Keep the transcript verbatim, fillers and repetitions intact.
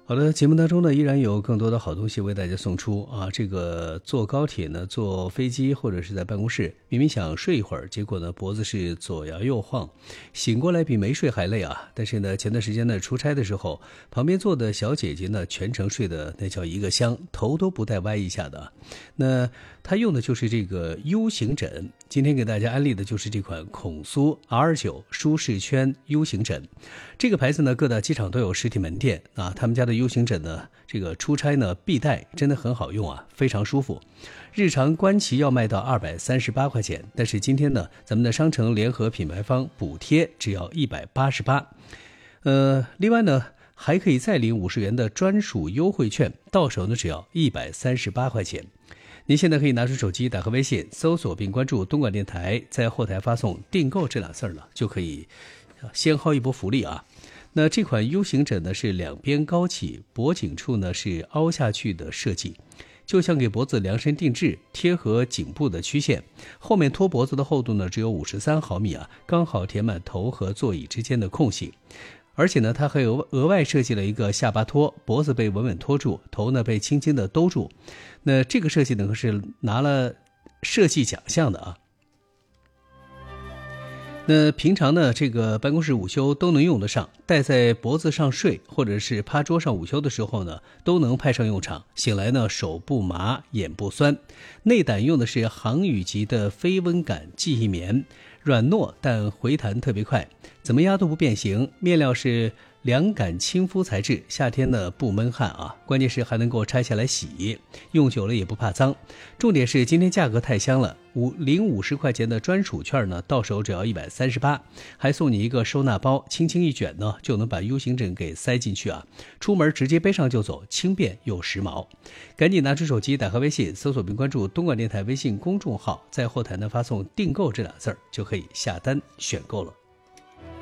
好的，节目当中呢，依然有更多的好东西为大家送出啊。这个坐高铁呢，坐飞机或者是在办公室，明明想睡一会儿，结果呢脖子是左摇右晃，醒过来比没睡还累啊。但是呢，前段时间呢出差的时候，旁边坐的小姐姐呢，全程睡得那叫一个香，头都不带歪一下的。那她用的就是这个 U 型枕，今天给大家安利的就是这款孔苏 R 九 舒适圈 U 型枕。这个牌子呢，各大机场都有实体门店啊。他们家的 U 型枕呢，这个出差呢必带，真的很好用啊，非常舒服。日常官旗要卖到二百三十八块钱，但是今天呢，咱们的商城联合品牌方补贴只要一百八十八。呃，另外呢，还可以再领五十元的专属优惠券，到手呢只要一百三十八块钱。您现在可以拿出手机，打开微信，搜索并关注东莞电台，在后台发送订购这俩字儿呢，就可以先薅一波福利啊。那这款 U 型枕呢是两边高起，脖颈处呢是凹下去的设计，就像给脖子量身定制，贴合颈部的曲线。后面托脖子的厚度呢只有五十三毫米啊，刚好填满头和座椅之间的空隙。而且呢，它还有额外设计了一个下巴托，脖子被稳稳托住，头呢被轻轻的兜住。那这个设计呢是拿了设计奖项的啊。那平常呢，这个办公室午休都能用得上，戴在脖子上睡，或者是趴桌上午休的时候呢，都能派上用场。醒来呢，手不麻，眼不酸。内胆用的是航宇级的非温感记忆棉，软糯但回弹特别快，怎么压都不变形。面料是凉感亲肤材质，夏天呢不闷汗啊，关键是还能够拆下来洗，用久了也不怕脏。重点是今天价格太香了，五零五十块钱的专属券呢，到手只要一百三十八，还送你一个收纳包，轻轻一卷呢，就能把 U 型枕给塞进去啊，出门直接背上就走，轻便又时髦。赶紧拿出手机，打开微信，搜索并关注东莞电台微信公众号，在后台呢发送订购这俩字儿，就可以下单选购了。